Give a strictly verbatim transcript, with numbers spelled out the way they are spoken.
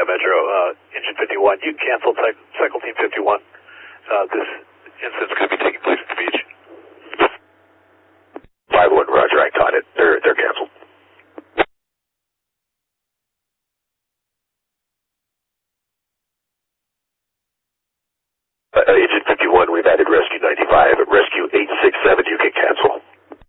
Yeah, Metro, uh, engine fifty-one, you canceled cycle, cycle team fifty-one. Uh, this incident's going to be taking place at the beach. five one, roger, I caught it. They're, they're canceled. Uh, engine fifty-one, we've added rescue ninety-five. Rescue eight six seven, you can cancel.